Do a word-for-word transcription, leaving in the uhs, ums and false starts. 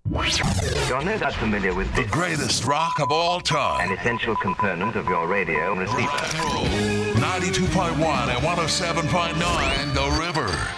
You're no doubt familiar with The this, greatest rock of all an time. essential component of your radio receiver. ninety-two point one and one oh seven point nine The River.